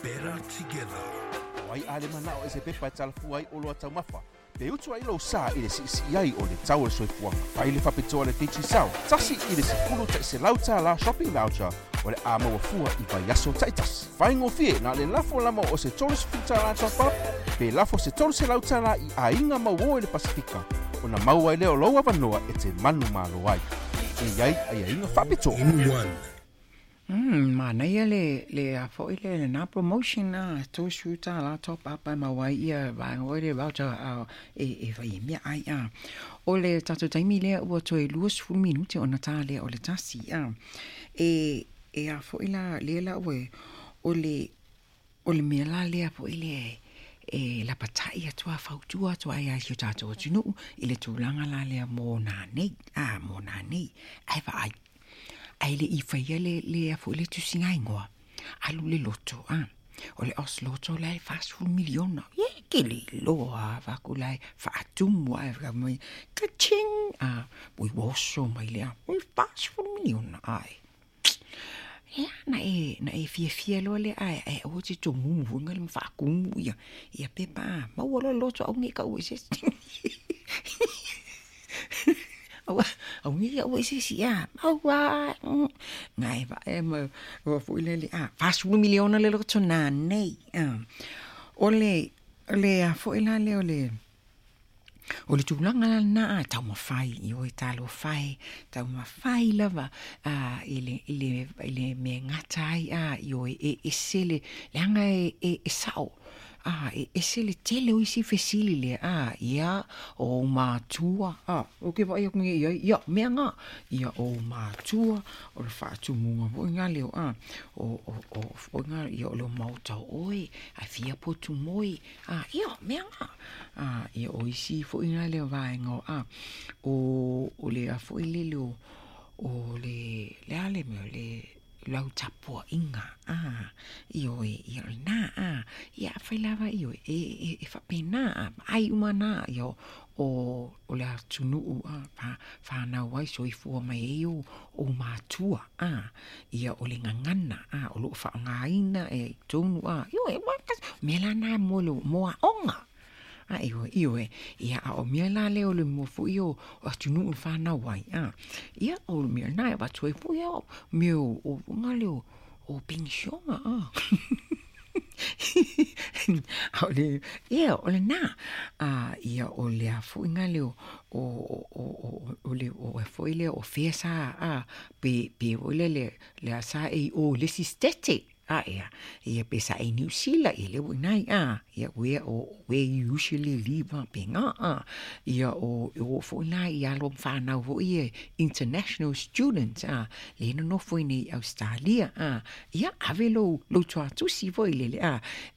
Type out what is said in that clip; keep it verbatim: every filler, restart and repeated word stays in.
better together. Wai ale mana o e se pepa e talafu ai o loa tau mafa. Pe utu ai lo sa i le si si ai o le tau le soifuanga. Pai le whapitoa le techi sau. Tasi i le sifulu ta i se lauta la shopping voucher o le a maua fua i vai aso taitas. Whai ngō fie na le lafo lama o se tolu se futa la top up. Pe lafo se tolu se lauta la i a inga maua i le Pasifika. O na maua i leo loa vanoa e te manu malo ai. E iai ai a inga whapitoa. In one. Mm, mana ia le le a fo ile le na promotion na to shuta la top up ma wai ia va ngore voucher a e e vai mia ai a o le tatu taimi le o to e luas fu minuti o natale o le tasi a e e a fo ila le la o o le o le mia la le a fo ile e la patai a tua fautua tua ia hiu tatu o tunu i le tūlanga la le mo na nei a mo na nei ai va ai ai le i whaia le le a fo le tusinga ingoa. Alu le loto, ah. O le os loto lai fast full miliona. Ye, ke le loa, vaku lai whaatumu ai, mai ka-ching, ah. Ui woso mai lea, ui fast full miliona, ai. Ia, na e, na e fia fia loa le ai, ai o te to mumu, hunga le mwhaakumu, ia, ia pepa, ah. Mau alo loto au ne ka ui se. Awa, au ni au isi si a, au wa, ngai va e ma, wa fu ile le a, fast full miliona le loto na nei, ah, ole, ole a fu ila le ole, ole tulanga na a tau ma fai, i oi talo fai, tau ma fai lava, a ile ile ile me ngatai a i oi e e sele, le anga e e, e sao. Ah, e, e se le tele o isi fesili le, ah, ia o mātua, ah, o ke vai aku nge ia, ia, mea ngā, ia o mātua, o le whaatu munga, o ngā leo, ah, o, o, o, o ngā, ia o leo mautau oi, a fia potu moi, ah, ia, mea ngā, ah, ia o isi, fo ngā leo vai ngā, ah, o, o le a fo ile leo, o le, le ale meo, le, lau tapua inga, ah, io e, io na, ah, ia whailava io e, e, e whapena, ai umana, io, o, o le tunu, ah, wha, whanau wai so i fua mai e o, o mātua, ah, ia o le ngangana, ah, o lo whaangaina e tonu, ah, io e, wakas, mela nā molo, moa onga, ah, io, io e, ia a o mea la leo le mo fu io, o tunu u whanau wai, ah, ia o mea nā e watu e fu ia, meo, o ngā leo, o pensiona, ah, o le, ia, o le nā, ah, ia o le a fu ngā leo, o, o, o, o le, o e fu ile o fea sa, ah, pe, pe o le le, le a sa e o lesi stete, ah, ia, ia pesa e New Zealand, ia lewa nai, ah, ia where, o, where you usually live, ah, pe ngā, ah, ia o, o fo nai, ia lo whanau vo ia, international students, ah, le no no fo nei Australia, ah, ia ave lo, lo tua tusi vo ile, ah,